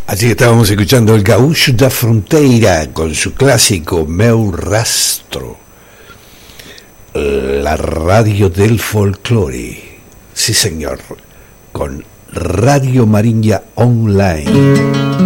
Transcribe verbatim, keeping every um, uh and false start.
Así que estábamos escuchando el Gaúcho da Fronteira con su clásico Meu Rastro, la radio del folclore. Sí, señor, con Radio Marinha Online.